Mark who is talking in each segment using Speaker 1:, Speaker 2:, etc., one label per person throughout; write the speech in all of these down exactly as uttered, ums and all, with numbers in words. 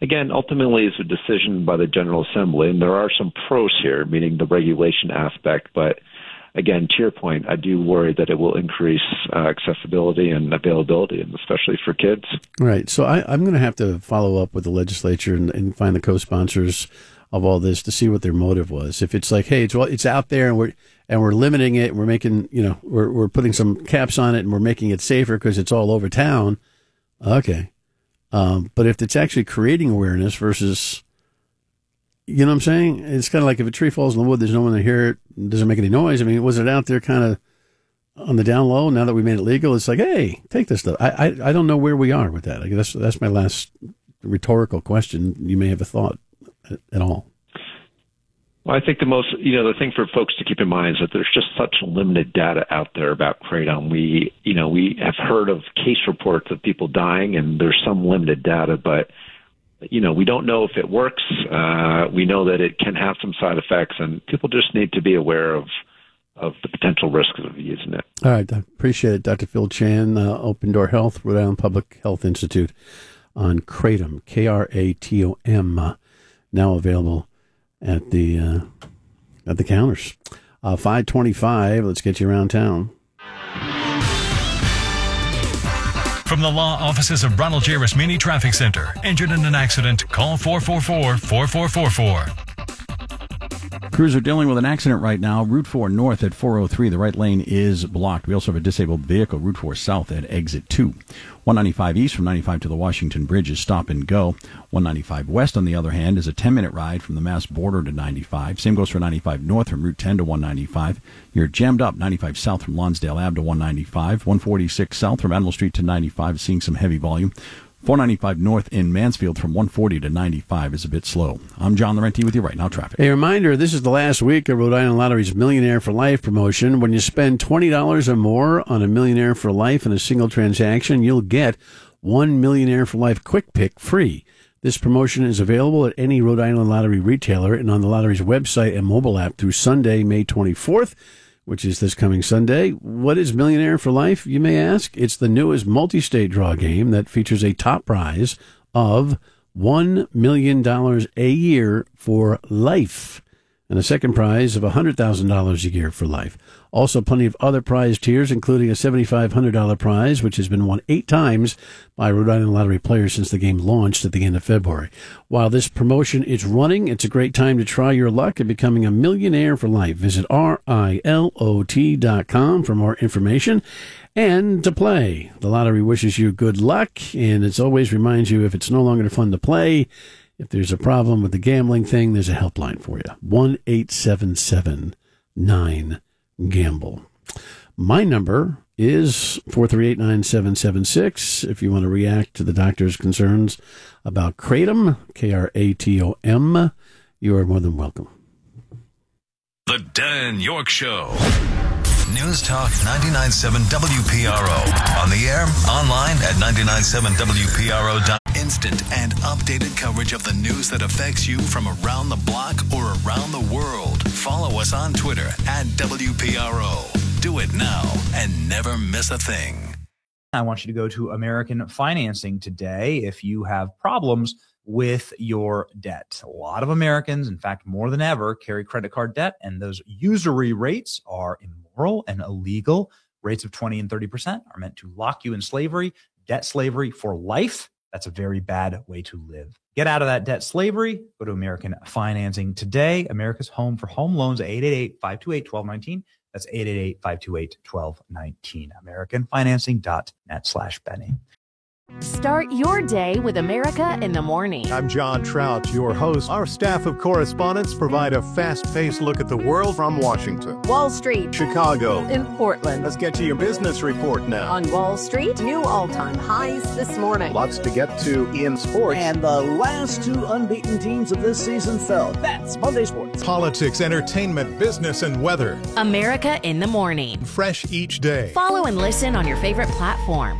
Speaker 1: again, ultimately it's a decision by the General Assembly, and there are some pros here, meaning the regulation aspect, but again, to your point, I do worry that it will increase uh, accessibility and availability, and especially for kids.
Speaker 2: Right. So I, I'm going to have to follow up with the legislature and, and find the co-sponsors of all this to see what their motive was. If it's like, hey, it's well, it's out there and we're and we're limiting it, we're making, you know, we're we're putting some caps on it and we're making it safer because it's all over town. Okay. Um, but if it's actually creating awareness versus, you know what I'm saying? It's kind of like if a tree falls in the wood, there's no one to hear it, it doesn't make any noise. I mean, was it out there kind of on the down low? Now that we made it legal, it's like, hey, take this stuff. I I, I don't know where we are with that. I guess that's, that's my last rhetorical question. You may have a thought at, at all.
Speaker 1: Well, I think the most, you know, the thing for folks to keep in mind is that there's just such limited data out there about kratom. We, you know, we have heard of case reports of people dying, and there's some limited data, but, you know, we don't know if it works. Uh, we know that it can have some side effects, and people just need to be aware of of the potential risks of using it.
Speaker 2: All right. I appreciate it. Doctor Phil Chan, uh, Open Door Health, Rhode Island Public Health Institute on kratom, K R A T O M, uh, now available at the uh, at the counters. Uh, five twenty-five, let's get you around town.
Speaker 3: From the law offices of Ronald J. Rasmini Traffic Center. Injured in an accident? Call four four four, four four four four.
Speaker 4: Crews are dealing with an accident right now. Route four north at four oh three. The right lane is blocked. We also have a disabled vehicle. Route four south at exit two. one ninety-five east from ninety-five to the Washington Bridge is stop and go. one ninety-five west, on the other hand, is a ten-minute ride from the Mass border to ninety-five. Same goes for ninety-five north from Route ten to one ninety-five. You're jammed up ninety-five south from Lonsdale Ave to one ninety-five. one forty-six south from Admiral Street to ninety-five, seeing some heavy volume. four ninety-five north in Mansfield from one forty to ninety-five is a bit slow. I'm John Laurenti with you right now, traffic.
Speaker 2: A reminder, this is the last week of Rhode Island Lottery's Millionaire for Life promotion. When you spend twenty dollars or more on a Millionaire for Life in a single transaction, you'll get one Millionaire for Life Quick Pick free. This promotion is available at any Rhode Island Lottery retailer and on the lottery's website and mobile app through Sunday, May twenty-fourth. Which is this coming Sunday. What is Millionaire for Life, you may ask? It's the newest multi-state draw game that features a top prize of one million dollars a year for life, and a second prize of one hundred thousand dollars a year for life. Also, plenty of other prize tiers, including a seven thousand five hundred dollars prize, which has been won eight times by Rhode Island Lottery players since the game launched at the end of February. While this promotion is running, it's a great time to try your luck at becoming a millionaire for life. Visit R I L O T dot com for more information and to play. The lottery wishes you good luck, and it always reminds you if it's no longer fun to play, if there's a problem with the gambling thing, there's a helpline for you. one eight seven seven nine gamble. My number is four three eight, nine seven seven six if you want to react to the doctor's concerns about kratom, K R A T O M. You are more than welcome.
Speaker 3: The Dan York Show. News Talk ninety-nine point seven W P R O. On the air, online at nine nine seven W P R O dot com. Instant and updated coverage of the news that affects you from around the block or around the world. Follow us on Twitter at W P R O. Do it now and never miss a thing.
Speaker 5: I want you to go to American Financing today if you have problems with your debt. A lot of Americans, in fact, more than ever, carry credit card debt, and those usury rates are immoral and illegal. Rates of twenty and thirty percent are meant to lock you in slavery, debt slavery for life. That's a very bad way to live. Get out of that debt slavery. Go to American Financing today. America's home for home loans, eight eight eight, five two eight, one two one nine. That's eight eight eight, five two eight, one two one nine. American Financing dot net slash Benny.
Speaker 6: Start your day with America in the Morning.
Speaker 7: I'm John Trout, your host. Our staff of correspondents provide a fast-paced look at the world from Washington,
Speaker 8: Wall Street,
Speaker 7: Chicago,
Speaker 8: in Portland.
Speaker 7: Let's get to your business report now.
Speaker 8: On Wall Street, new all-time highs this morning.
Speaker 7: Lots to get to in sports.
Speaker 9: And the last two unbeaten teams of this season fell. That's Monday Sports.
Speaker 7: Politics, entertainment, business, and weather.
Speaker 6: America in the Morning.
Speaker 7: Fresh each day.
Speaker 6: Follow and listen on your favorite platform.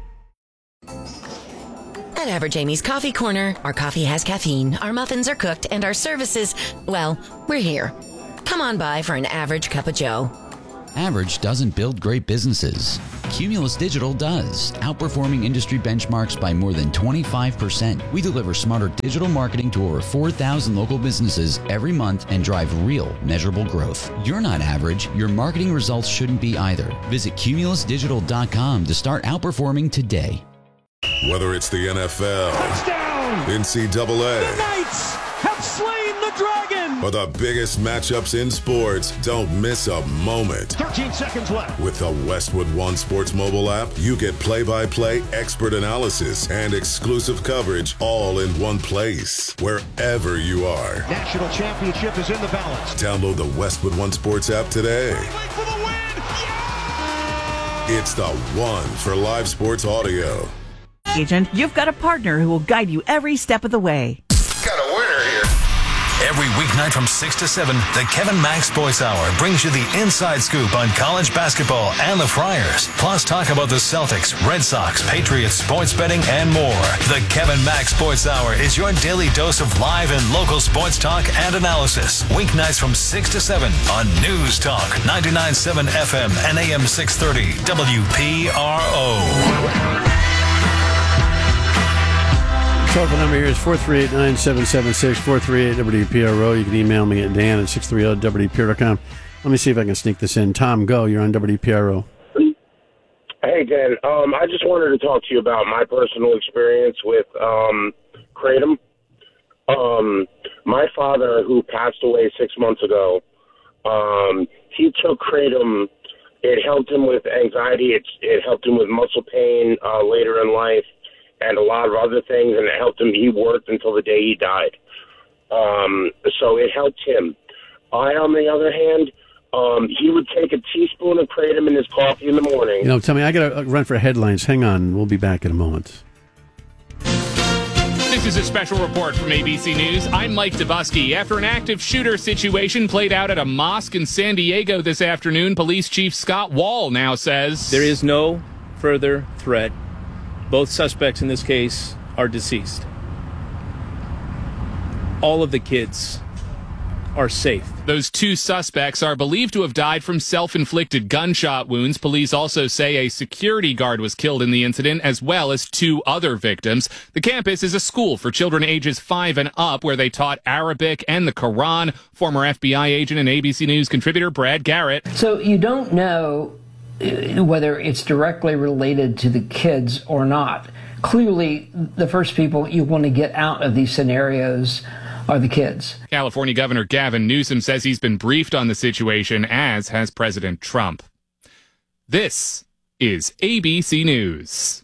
Speaker 10: At Average Amy's Coffee Corner, our coffee has caffeine, our muffins are cooked, and our services, well, we're here. Come on by for an average cup of joe.
Speaker 11: Average doesn't build great businesses. Cumulus Digital does, outperforming industry benchmarks by more than twenty-five percent. We deliver smarter digital marketing to over four thousand local businesses every month and drive real, measurable growth. You're not average. Your marketing results shouldn't be either. Visit cumulus digital dot com to start outperforming today.
Speaker 12: Whether it's the N F L, touchdown, N C double A,
Speaker 13: the Knights have slain the dragon,
Speaker 12: or the biggest matchups in sports, don't miss a moment.
Speaker 13: thirteen seconds left.
Speaker 12: With the Westwood One Sports mobile app, you get play-by-play, expert analysis, and exclusive coverage all in one place, wherever you are.
Speaker 13: National championship is in the balance.
Speaker 12: Download the Westwood One Sports app today.
Speaker 13: For the win. Yeah!
Speaker 12: It's the one for live sports audio.
Speaker 14: Agent, you've got a partner who will guide you every step of the way.
Speaker 3: Got a winner here. Every weeknight from six to seven, the Kevin Mack Sports Hour brings you the inside scoop on college basketball and the Friars. Plus, talk about the Celtics, Red Sox, Patriots, sports betting, and more. The Kevin Mack Sports Hour is your daily dose of live and local sports talk and analysis. Weeknights from six to seven on News Talk ninety-nine point seven F M and A M six thirty W P R O.
Speaker 2: Telephone number here is four three eight, nine seven seven six, four three eight W P R O. You can email me at Dan at six thirty W P R O dot com. Let me see if I can sneak this in. Tom, go. You're on W P R O.
Speaker 15: Hey, Dan. Um, I just wanted to talk to you about my personal experience with um, Kratom. Um, my father, who passed away six months ago, um, he took Kratom. It helped him with anxiety. It, it helped him with muscle pain uh, later in life, and a lot of other things, and it helped him. He worked until the day he died. Um, so it helped him. I, on the other hand, um, he would take a teaspoon of Kratom in his coffee in the morning.
Speaker 2: You know, tell me, I got to run for headlines. Hang on. We'll be back in a moment.
Speaker 16: This is a special report from A B C News. I'm Mike Dubusky. After an active shooter situation played out at a mosque in San Diego this afternoon, Police Chief Scott Wall now says
Speaker 17: there is no further threat. Both suspects in this case are deceased. All of the kids are safe.
Speaker 16: Those two suspects are believed to have died from self-inflicted gunshot wounds. Police also say a security guard was killed in the incident, as well as two other victims. The campus is a school for children ages five and up, where they taught Arabic and the Quran. Former F B I agent and A B C News contributor Brad Garrett.
Speaker 18: So you don't know whether it's directly related to the kids or not. Clearly, the first people you want to get out of these scenarios are the kids.
Speaker 16: California Governor Gavin Newsom says he's been briefed on the situation, as has President Trump. This is A B C News.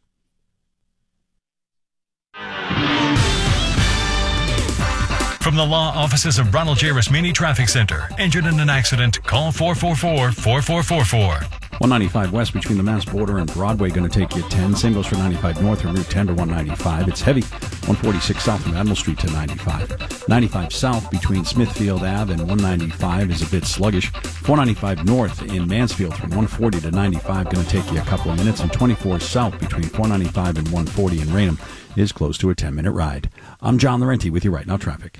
Speaker 19: From the law offices of Ronald J. Rasmini Traffic Center. Injured in an accident? Call four four four, four four four four.
Speaker 4: one ninety-five west between the Mass border and Broadway, going to take you ten. Same goes for ninety-five north from Route ten to one ninety-five. It's heavy. one forty-six south from Admiral Street to ninety-five. ninety-five south between Smithfield Ave and one ninety-five is a bit sluggish. four ninety-five north in Mansfield from one forty to ninety-five, going to take you a couple of minutes. And twenty-four south between four ninety-five and one forty in Raynham is close to a ten-minute ride. I'm John Laurenti with you right now, traffic.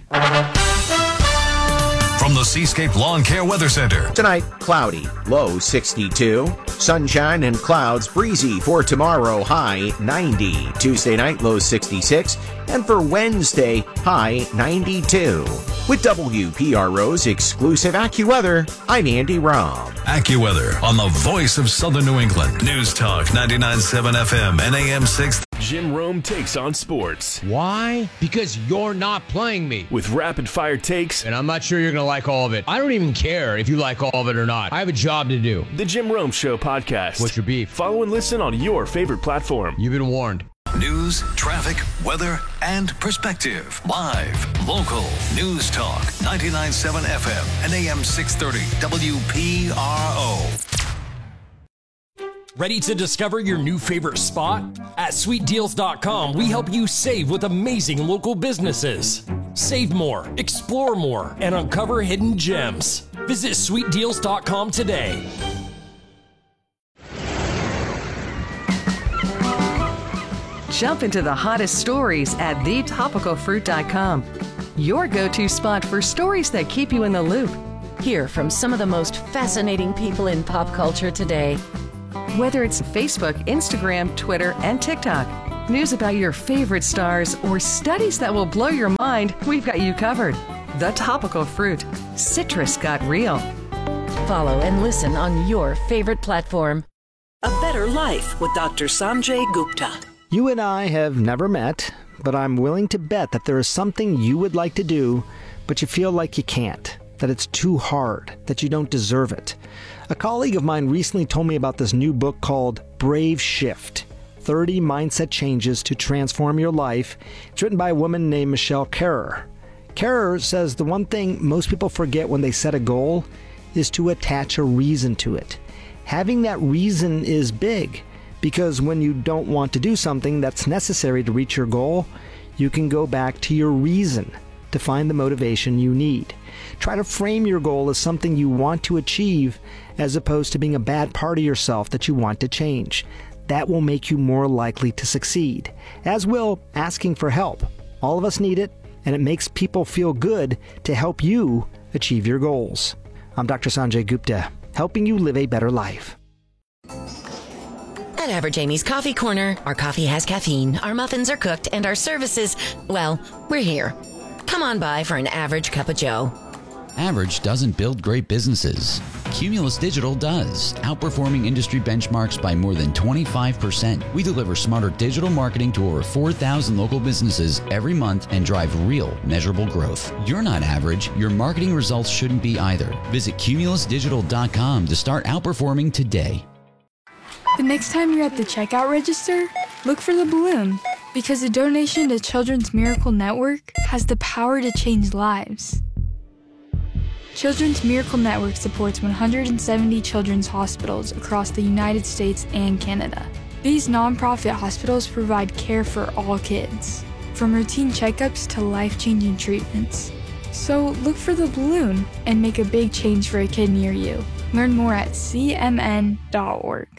Speaker 3: From the Seascape Lawn Care Weather Center.
Speaker 20: Tonight, cloudy, low sixty-two. Sunshine and clouds, breezy for tomorrow, high ninety. Tuesday night, low sixty-six. And for Wednesday, high ninety-two. With W P R O's exclusive AccuWeather, I'm Andy Robb.
Speaker 3: AccuWeather on the voice of Southern New England. News Talk ninety-nine point seven F M and A M six.
Speaker 21: Jim Rome takes on sports.
Speaker 22: Why? Because you're not playing me.
Speaker 21: With rapid-fire takes.
Speaker 22: And I'm not sure you're going to like all of it. I don't even care if you like all of it or not. I have a job to do.
Speaker 21: The Jim Rome Show podcast.
Speaker 22: What's your beef?
Speaker 21: Follow and listen on your favorite platform.
Speaker 22: You've been warned.
Speaker 3: News, traffic, weather, and perspective. Live, local, News Talk, ninety-nine point seven F M and A M six thirty W P R O.
Speaker 23: Ready to discover your new favorite spot? At sweet deals dot com, we help you save with amazing local businesses. Save more, explore more, and uncover hidden gems. Visit sweet deals dot com today.
Speaker 8: Jump into the hottest stories at the topical fruit dot com. Your go-to spot for stories that keep you in the loop. Hear from some of the most fascinating people in pop culture today. Whether it's Facebook, Instagram, Twitter, and TikTok, news about your favorite stars, or studies that will blow your mind, we've got you covered. The Topical Fruit. Citrus got real. Follow and listen on your favorite platform.
Speaker 1: A Better Life with Doctor Sanjay Gupta.
Speaker 5: You and I have never met, but I'm willing to bet that there is something you would like to do, but you feel like you can't, that it's too hard, that you don't deserve it. A colleague of mine recently told me about this new book called Brave Shift, thirty Mindset Changes to Transform Your Life. It's written by a woman named Michelle Kerrer. Kerrer says the one thing most people forget when they set a goal is to attach a reason to it. Having that reason is big, because when you don't want to do something that's necessary to reach your goal, you can go back to your reason to find the motivation you need. Try to frame your goal as something you want to achieve as opposed to being a bad part of yourself that you want to change. That will make you more likely to succeed, as will asking for help. All of us need it, and it makes people feel good to help you achieve your goals. I'm Doctor Sanjay Gupta, helping you live a better life.
Speaker 10: At Average Amy's Coffee Corner, our coffee has caffeine, our muffins are cooked, and our services, well, we're here. Come on by for an average cup of joe.
Speaker 11: Average doesn't build great businesses. Cumulus Digital does, outperforming industry benchmarks by more than twenty-five percent. We deliver smarter digital marketing to over four thousand local businesses every month and drive real, measurable growth. You're not average. Your marketing results shouldn't be either. Visit cumulus digital dot com to start outperforming today.
Speaker 9: The next time you're at the checkout register, look for the balloon, because a donation to Children's Miracle Network has the power to change lives. Children's Miracle Network supports one hundred seventy children's hospitals across the United States and Canada. These nonprofit hospitals provide care for all kids, from routine checkups to life-changing treatments. So look for the balloon and make a big change for a kid near you. Learn more at c m n dot org.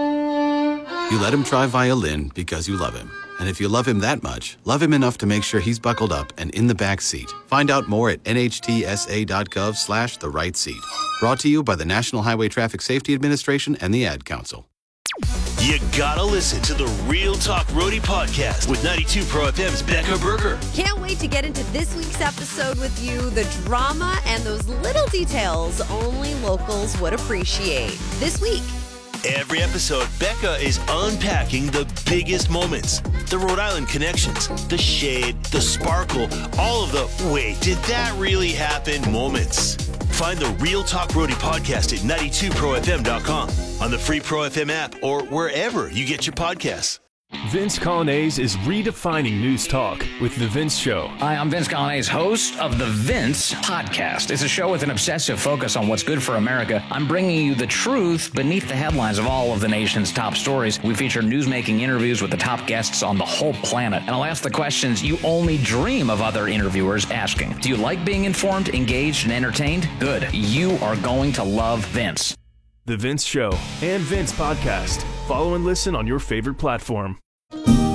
Speaker 24: You let him try violin because you love him. And if you love him that much, love him enough to make sure he's buckled up and in the back seat. Find out more at n h t s a dot gov slash the right seat. Brought to you by the National Highway Traffic Safety Administration and the Ad Council.
Speaker 25: You gotta listen to the Real Talk Roadie podcast with ninety-two Pro F M's Becca Berger.
Speaker 26: Can't wait to get into this week's episode with you. The drama and those little details only locals would appreciate. This week,
Speaker 25: every episode, Becca is unpacking the biggest moments, the Rhode Island connections, the shade, the sparkle, all of the wait, did that really happen moments. Find the Real Talk Roadie podcast at ninety-two pro f m dot com, on the free Pro F M app, or wherever you get your podcasts.
Speaker 21: Vince Colonnese is redefining news talk with The Vince Show.
Speaker 27: Hi, I'm Vince Colonnese, host of The Vince Podcast. It's a show with an obsessive focus on what's good for America. I'm bringing you the truth beneath the headlines of all of the nation's top stories. We feature newsmaking interviews with the top guests on the whole planet. And I'll ask the questions you only dream of other interviewers asking. Do you like being informed, engaged, and entertained? Good. You are going to love Vince.
Speaker 21: The Vince Show and Vince Podcast. Follow and listen on your favorite platform.